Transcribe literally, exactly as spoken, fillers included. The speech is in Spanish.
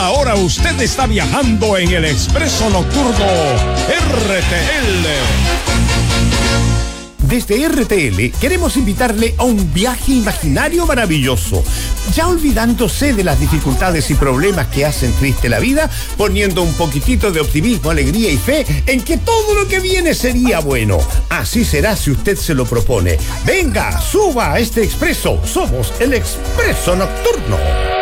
Ahora usted está viajando en el Expreso Nocturno R T L. Desde R T L queremos invitarle a un viaje imaginario maravilloso, ya olvidándose de las dificultades y problemas que hacen triste la vida, poniendo un poquitito de optimismo, alegría y fe en que todo lo que viene sería bueno. Así será si usted se lo propone. Venga, suba a este expreso. Somos el Expreso Nocturno.